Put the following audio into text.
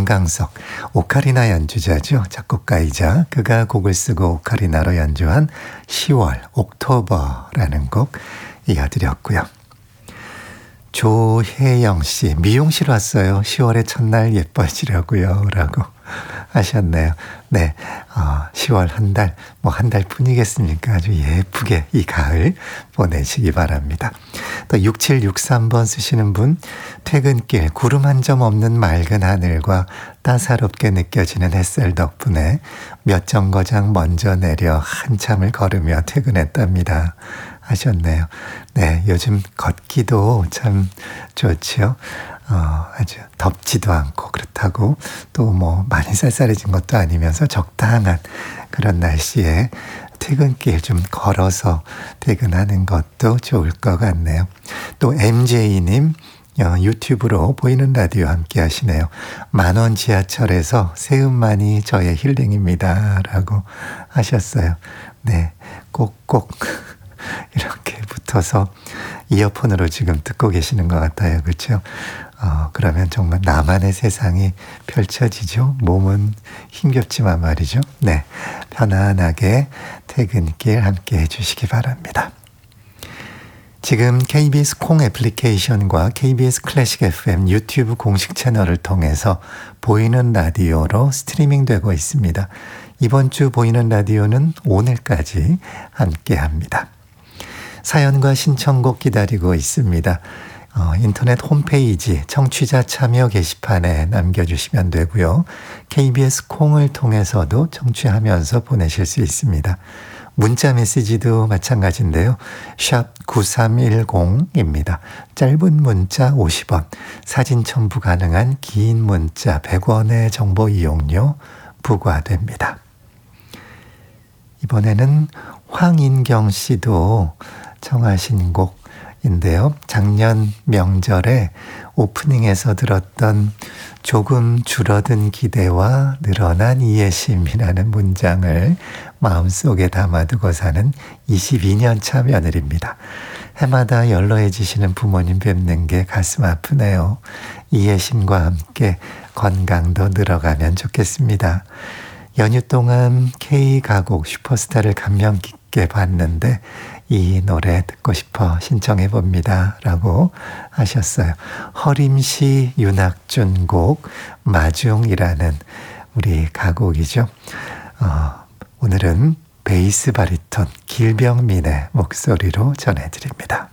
김강석, 오카리나 연주자죠. 작곡가이자 그가 곡을 쓰고 오카리나로 연주한 10월, 옥토버라는 곡 이어드렸고요. 조혜영 씨, 미용실 왔어요. 10월의 첫날 예뻐지려고요. 라고 하셨네요. 네, 10월 한 달, 한 달 뿐이겠습니까? 아주 예쁘게 이 가을 보내시기 바랍니다. 또 6763번 쓰시는 분, 퇴근길 구름 한 점 없는 맑은 하늘과 따사롭게 느껴지는 햇살 덕분에 몇 정거장 먼저 내려 한참을 걸으며 퇴근했답니다. 하셨네요. 네, 요즘 걷기도 참 좋지요. 아주 덥지도 않고 그렇다고 또 많이 쌀쌀해진 것도 아니면서 적당한 그런 날씨에 퇴근길 좀 걸어서 퇴근하는 것도 좋을 것 같네요. 또 MJ님 유튜브로 보이는 라디오 함께 하시네요. 만원 지하철에서 새음만이 저의 힐링입니다. 라고 하셨어요. 네, 꼭꼭 이렇게 붙어서 이어폰으로 지금 듣고 계시는 것 같아요. 그렇죠? 그러면 정말 나만의 세상이 펼쳐지죠. 몸은 힘겹지만 말이죠. 네, 편안하게 퇴근길 함께 해주시기 바랍니다. 지금 KBS 콩 애플리케이션과 KBS 클래식 FM 유튜브 공식 채널을 통해서 보이는 라디오로 스트리밍 되고 있습니다. 이번 주 보이는 라디오는 오늘까지 함께합니다. 사연과 신청곡 기다리고 있습니다. 인터넷 홈페이지 청취자 참여 게시판에 남겨주시면 되고요. KBS 콩을 통해서도 청취하면서 보내실 수 있습니다. 문자 메시지도 마찬가지인데요. 샵 9310입니다. 짧은 문자 50원, 사진 첨부 가능한 긴 문자 100원의 정보 이용료 부과됩니다. 이번에는 황인경 씨도 청하신 곡인데요. 작년 명절에 오프닝에서 들었던 조금 줄어든 기대와 늘어난 이해심이라는 문장을 마음속에 담아두고 사는 22년 차 며느리입니다. 해마다 연로해지시는 부모님 뵙는 게 가슴 아프네요. 이해심과 함께 건강도 늘어가면 좋겠습니다. 연휴 동안 K가곡 슈퍼스타를 감명 깊게 봤는데 이 노래 듣고 싶어 신청해 봅니다. 라고 하셨어요. 허림시 윤학준 곡 마중이라는 우리 가곡이죠. 오늘은 베이스 바리톤 길병민의 목소리로 전해드립니다.